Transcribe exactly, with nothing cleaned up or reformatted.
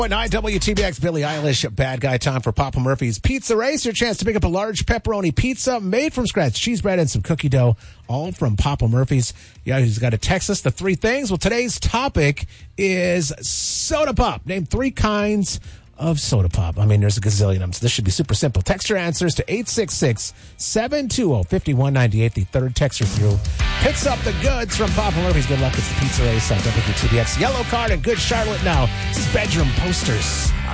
nine W T B X, Billie Eilish, Bad Guy. Time for Papa Murphy's Pizza Race. Your chance to pick up a large pepperoni pizza made from scratch, cheese bread, and some cookie dough, all from Papa Murphy's. Yeah, he's got to text us the three things. Well, today's topic is soda pop. Name three kinds of soda pop. I mean, there's a gazillion of them, so this should be super simple. Text your answers to eight six six, seven two zero, five one nine eight. The third texter through picks up the goods from Papa Murphy's. Good luck. It's the Pizza Race on W T B X. Yellow card and Good Charlotte now. This is Bedroom Posters.